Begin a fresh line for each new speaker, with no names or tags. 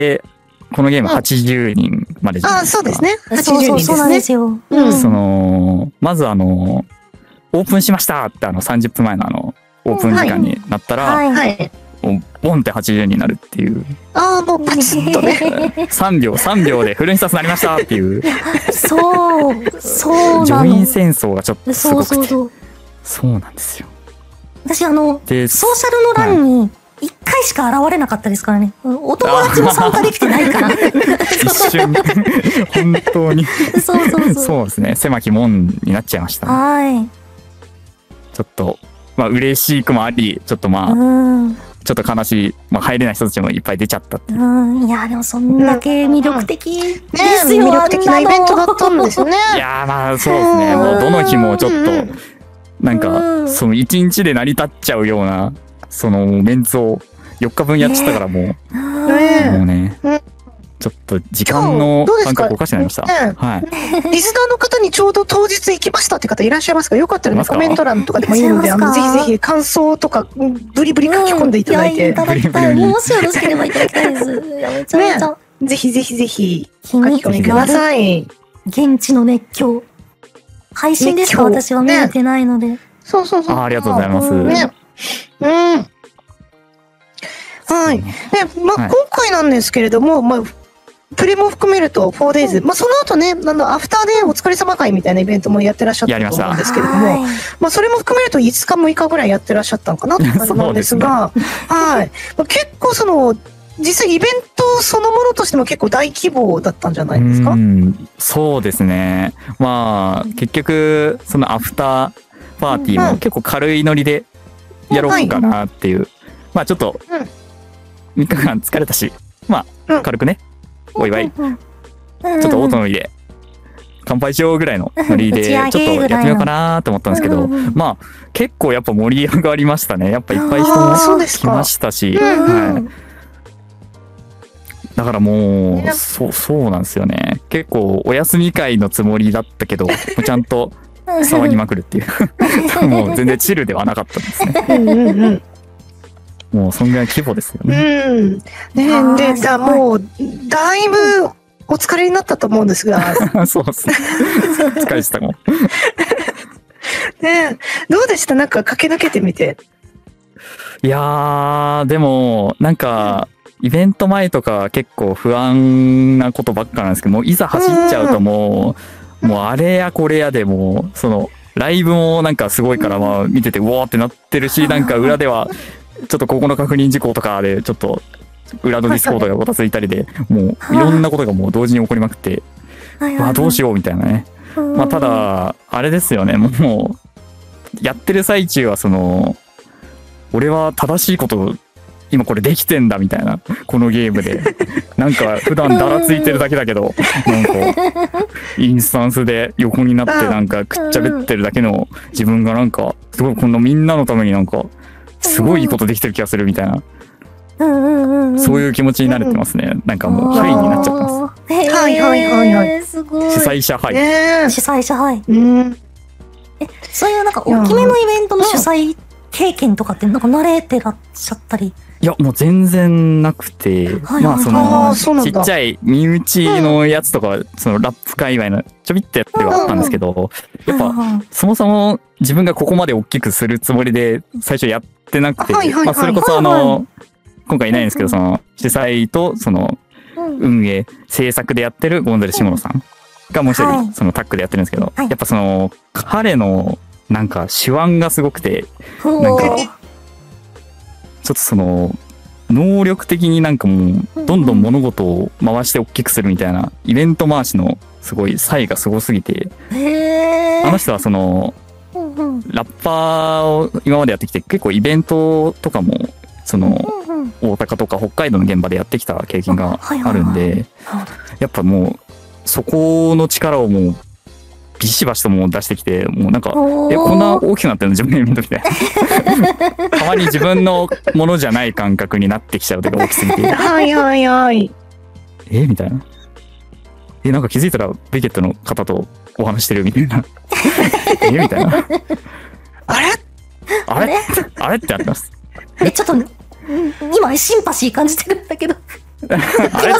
このゲーム80人までじゃないですか。
そうですね。80
そう
人です
そうなんで
ね。
すよ。
まずオープンしましたって30分前のオープン時間になったら、
はい。
もうボンって80人になるっていう。
もうパチッとね。
3秒でフル印刷になりましたっていう。
そうなの。
ジョイン戦争がちょっとすごくて。そうなんですよ。
私ソーシャルの欄に1回しか現れなかったですからね。お友達も参加できてないから。
一瞬本当にそうですね。狭き門になっちゃいました、
はい。
ちょっと嬉しくもあり、ちょっとちょっと悲しい、入れない人たちもいっぱい出ちゃったっていう。
いやでもそんだけ魅力的ですよ。
魅力的なイベントだったんですよね。
いやそうですね。もうどの日もちょっとなんかその1日で成り立っちゃうようなそのメンツを4日分やっちゃったからもうね。ちょっと時間の感覚おかしくなりました。はい。
リスナーの方にちょうど当日行きましたって方いらっしゃいますか？よかったらね、コメント欄とかでもいいので、ぜひぜひ感想とかブリブリ書き込んでいただいて。
いただきたい。もしよろしければいただきたいです。めちゃめちゃ。
ぜひぜひぜひ書き込みください。
現地の熱狂。配信ですか？私は見えてないので。
そう。
ありがとうございます。
はい。今回なんですけれども、プレも含めると 4days、その後ね、アフターでお疲れ様会みたいなイベントもやってらっしゃったと思うんですけれども、それも含めると5日6日ぐらいやってらっしゃったのかなって感じなんですが、はい。結構実際イベントそのものとしても結構大規模だったんじゃないですか？
そうですね。結局、そのアフターパーティーも結構軽いノリでやろうかなっていう。ちょっと、3日間疲れたし、軽くね、お祝い、ちょっとオートノリで乾杯しようぐらいのノリでちょっとやってみようかなと思ったんですけど、結構やっぱ盛り上がりましたね。やっぱいっぱい人も来ましたし、だからもうそうなんですよね。結構お休み会のつもりだったけど、ちゃんと騒ぎまくるっていうもう全然チルではなかったんですね。もうそんぐらい規模ですよね。
で、もうだいぶお疲れになったと思うんですが。
そうですね。疲れてたもん。
どうでした？なんか駆け抜けてみて。
いやー、でもなんかイベント前とか結構不安なことばっかなんですけど、もういざ走っちゃうともうあれやこれやでもうそのライブもなんかすごいから見ててうおーってなってるし、なんか裏ではちょっとここの確認事項とかでちょっと裏のディスコードがごたついたりで、もういろんなことがもう同時に起こりまくって、どうしようみたいなね。ただあれですよね。もうやってる最中は俺は正しいこと今これできてんだみたいな、このゲームでなんか普段だらついてるだけだけど、なんかインスタンスで横になってなんかくっちゃべってるだけの自分がなんかすごいこのみんなのためになんかすごいいいことできてる気がするみたいな、そういう気持ちになれてますね。なんかもうハイになっちゃってます。
はい。
すごい。
主催者ハイ。
主催者ハイ。そういうなんか大きめのイベントの主催経験とかってなんか慣れてらっしゃったり？
いやもう全然なくて、ちっちゃい身内のやつとかはそのラップ界隈のちょびっとやってはあったんですけど、やっぱそもそも自分がここまで大きくするつもりで最初やってなくて、それこそ今回いないんですけど、その主催とその運営制作でやってるゴンザレ下野さんがもう一人そのタッグでやってるんですけど、やっぱその彼のなんか手腕がすごくて、なんかちょっとその能力的になんかもうどんどん物事を回して大きくするみたいなイベント回しのすごい才がすごすぎて、あの人はそのラッパーを今までやってきて、結構イベントとかもその大阪とか北海道の現場でやってきた経験があるんで、やっぱもうそこの力をもうビシバシともう出してきて、もうなんかこんな大きくなってるの自分で見ときてたまに自分のものじゃない感覚になってきちゃうというか、大きすぎてみたいな、なんか気づいたらベケットの方とお話してるみたいなみたいなあれってあります。
ちょっと今シンパシー感じてるんだけど
あれ